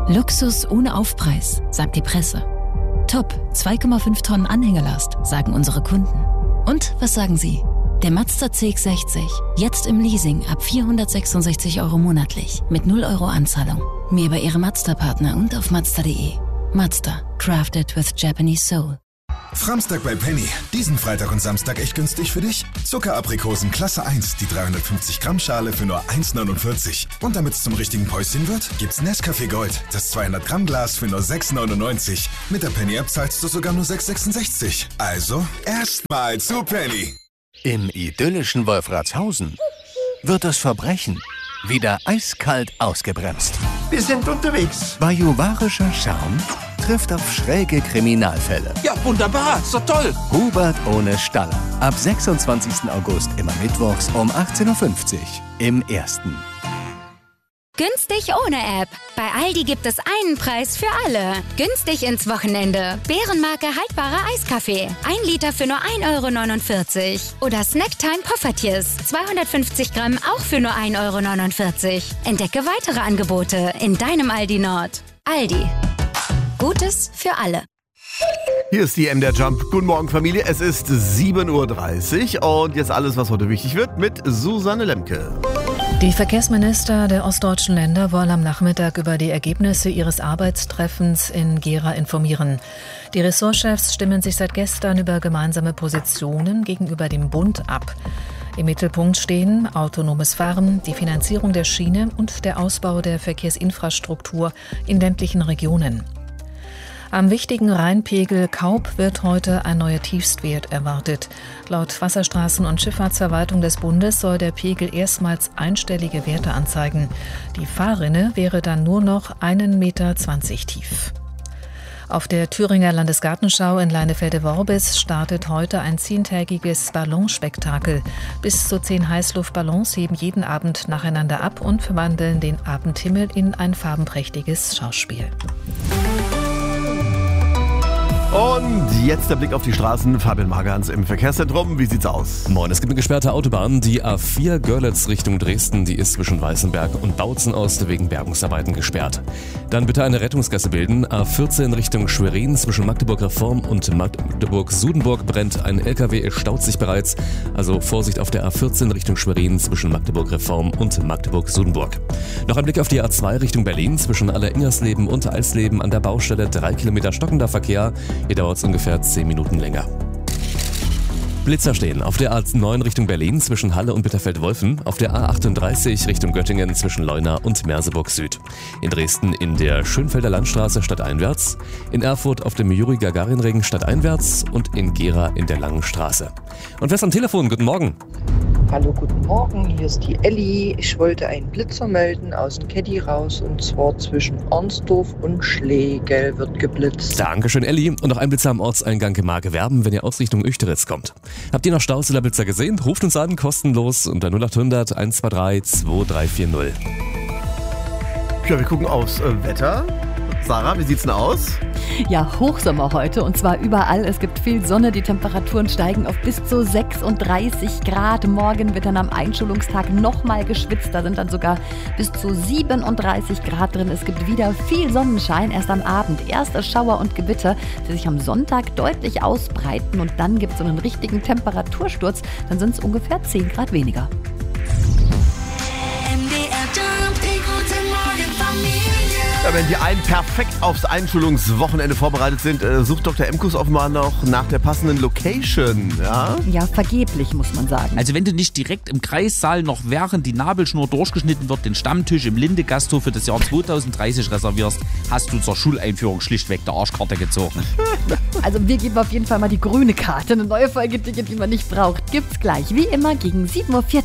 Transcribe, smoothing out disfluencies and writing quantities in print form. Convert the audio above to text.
Luxus ohne Aufpreis, sagt die Presse. Top, 2,5 Tonnen Anhängelast, sagen unsere Kunden. Und was sagen Sie? Der Mazda CX-60, jetzt im Leasing ab 466 € monatlich, mit 0 € Anzahlung. Mehr bei Ihrem Mazda-Partner und auf Mazda.de. Mazda, crafted with Japanese soul. Framstag bei Penny. Diesen Freitag und Samstag echt günstig für dich. Zuckeraprikosen Klasse 1, die 350 Gramm Schale für nur 1,49. Und damit es zum richtigen Päuschen wird, gibt's Nescafé Gold, das 200 Gramm Glas für nur 6,99. Mit der Penny-App zahlst du sogar nur 6,66. Also, erstmal zu Penny. Im idyllischen Wolfratshausen wird das Verbrechen wieder eiskalt ausgebremst. Wir sind unterwegs. Bajuwarischer Charme trifft auf schräge Kriminalfälle. Ja, wunderbar. Ist doch toll. Hubert ohne Staller. Ab 26. August immer mittwochs um 18:50 Uhr im Ersten. Günstig ohne App. Bei Aldi gibt es einen Preis für alle. Günstig ins Wochenende. Bärenmarke haltbarer Eiskaffee. 1 Liter für nur 1,49 €. Oder Snacktime Poffertjes. 250 Gramm auch für nur 1,49 €. Entdecke weitere Angebote in deinem Aldi Nord. Aldi. Gutes für alle. Hier ist die MDR Jump. Guten Morgen, Familie. Es ist 7:30 Uhr und jetzt alles, was heute wichtig wird, mit Susanne Lemke. Die Verkehrsminister der ostdeutschen Länder wollen am Nachmittag über die Ergebnisse ihres Arbeitstreffens in Gera informieren. Die Ressortchefs stimmen sich seit gestern über gemeinsame Positionen gegenüber dem Bund ab. Im Mittelpunkt stehen autonomes Fahren, die Finanzierung der Schiene und der Ausbau der Verkehrsinfrastruktur in ländlichen Regionen. Am wichtigen Rheinpegel Kaub wird heute ein neuer Tiefstwert erwartet. Laut Wasserstraßen- und Schifffahrtsverwaltung des Bundes soll der Pegel erstmals einstellige Werte anzeigen. Die Fahrrinne wäre dann nur noch 1,20 Meter tief. Auf der Thüringer Landesgartenschau in Leinefelde-Worbis startet heute ein 10-tägiges Ballonspektakel. Bis zu 10 Heißluftballons heben jeden Abend nacheinander ab und verwandeln den Abendhimmel in ein farbenprächtiges Schauspiel. Und jetzt der Blick auf die Straßen. Fabian Magans im Verkehrszentrum. Wie sieht's aus? Moin, es gibt eine gesperrte Autobahn. Die A4 Görlitz Richtung Dresden, die ist zwischen Weißenberg und Bautzen wegen Bergungsarbeiten gesperrt. Dann bitte eine Rettungsgasse bilden. A14 Richtung Schwerin zwischen Magdeburg-Reform und Magdeburg-Sudenburg brennt ein LKW, es staut sich bereits. Also Vorsicht auf der A14 Richtung Schwerin zwischen Magdeburg-Reform und Magdeburg-Sudenburg. Noch ein Blick auf die A2 Richtung Berlin zwischen Alleringersleben und Eisleben an der Baustelle 3 Kilometer stockender Verkehr. Hier dauert es ungefähr 10 Minuten länger. Blitzer stehen auf der A9 Richtung Berlin zwischen Halle und Bitterfeld-Wolfen, auf der A38 Richtung Göttingen zwischen Leuna und Merseburg Süd. In Dresden in der Schönfelder Landstraße stadteinwärts, in Erfurt auf dem Juri-Gagarin-Ring stadteinwärts und in Gera in der Langen Straße. Und wer ist am Telefon? Guten Morgen. Hallo, guten Morgen, hier ist die Elli. Ich wollte einen Blitzer melden aus dem Caddy raus und zwar zwischen Arnsdorf und Schlegel wird geblitzt. Dankeschön, Elli. Und noch ein Blitzer am Ortseingang Gemarke Werben, wenn ihr aus Richtung Uechteritz kommt. Habt ihr noch Staus oder Blitzer gesehen? Ruft uns an, kostenlos unter 0800 123 2340. Ja, wir gucken aufs Wetter. Sarah, wie sieht's denn aus? Ja, Hochsommer heute und zwar überall. Es gibt viel Sonne, die Temperaturen steigen auf bis zu 36 Grad. Morgen wird dann am Einschulungstag nochmal geschwitzt. Da sind dann sogar bis zu 37 Grad drin. Es gibt wieder viel Sonnenschein, erst am Abend. Erste Schauer und Gewitter, die sich am Sonntag deutlich ausbreiten und dann gibt es so einen richtigen Temperatursturz. Dann sind es ungefähr 10 Grad weniger. Ja, wenn die einen perfekt aufs Einschulungswochenende vorbereitet sind, sucht Dr. Emkus offenbar noch nach der passenden Location. Ja, vergeblich, muss man sagen. Also wenn du nicht direkt im Kreissaal noch während die Nabelschnur durchgeschnitten wird, den Stammtisch im Linde-Gasthof für das Jahr 2030 reservierst, hast du zur Schuleinführung schlichtweg der Arschkarte gezogen. Also wir geben auf jeden Fall mal die grüne Karte. Eine neue Folge Dinge, die man nicht braucht, gibt's gleich. Wie immer gegen 7:40 Uhr.